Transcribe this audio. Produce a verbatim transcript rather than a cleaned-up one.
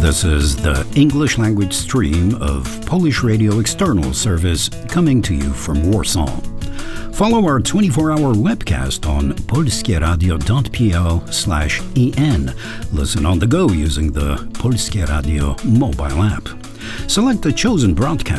This is the English language stream of Polish Radio External Service coming to you from Warsaw. Follow our twenty-four hour webcast on polskieradio.pl slash en. Listen on the go using the Polskie Radio mobile app. Select the chosen broadcast